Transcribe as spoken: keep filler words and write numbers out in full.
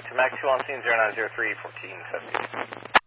to Mac two on scene, zero nine zero three, fourteen fifty.